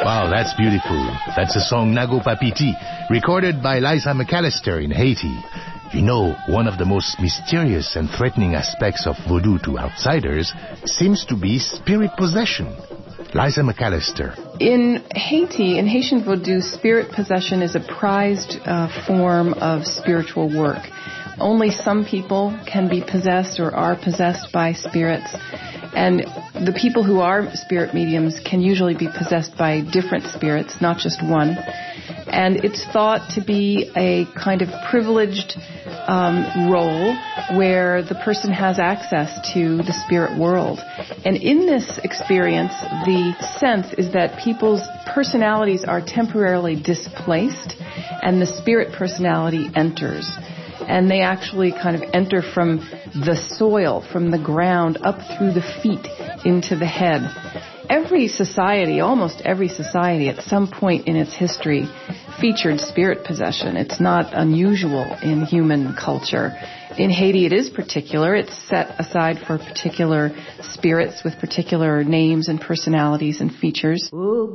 Wow, that's beautiful. That's the song Nago Papiti, recorded by Liza McAllister in Haiti. You know, one of the most mysterious and threatening aspects of voodoo to outsiders seems to be spirit possession. Liza McAllister. In Haiti, in Haitian voodoo, spirit possession is a prized form of spiritual work. Only some people can be possessed or are possessed by spirits. And the people who are spirit mediums can usually be possessed by different spirits, not just one. And it's thought to be a kind of privileged role where the person has access to the spirit world. And in this experience, the sense is that people's personalities are temporarily displaced and the spirit personality enters. And they actually kind of enter from the soil, from the ground, up through the feet into the head. Every society, almost every society at some point in its history featured spirit possession. It's not unusual in human culture. In Haiti, it is particular. It's set aside for particular spirits with particular names and personalities and features.